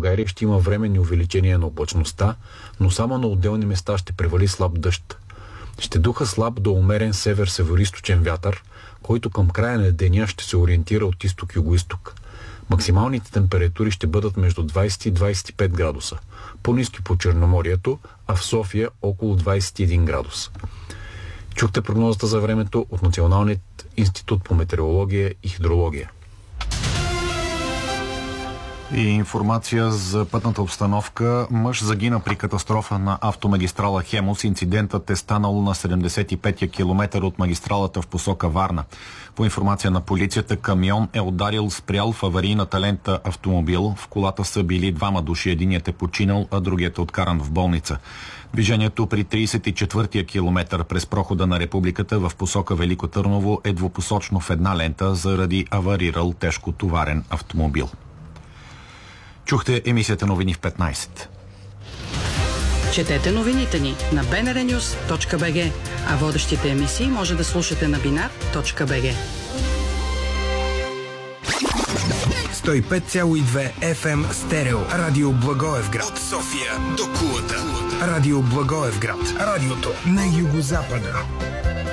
България ще има временни увеличения на облачността, но само на отделни места ще превали слаб дъжд. Ще духа слаб до умерен север-североизточен вятър, който към края на деня ще се ориентира от изток-югоизток. Максималните температури ще бъдат между 20 и 25 градуса, по-ниски по Черноморието, а в София около 21 градуса. Чухте прогнозата за времето от Националният институт по метеорология и хидрология. И информация за пътната обстановка. Мъж загина при катастрофа на автомагистрала Хемус. Инцидентът е станал на 75-я километър от магистралата в посока Варна. По информация на полицията, камион е ударил спрял в аварийната лента автомобил. В колата са били двама души. Единият е починал, а другият е откаран в болница. Движението при 34-я километър през прохода на Републиката в посока Велико Търново е двупосочно в една лента заради аварирал тежко товарен автомобил. Чухте емисията новини в 15. Четете новините ни на bnrnews.bg, а водещите емисии може да слушате на binar.bg. 105,2 FM стерео. Радио Благоевград. От София до Кулата. Радио Благоевград. Радиото на югозапада.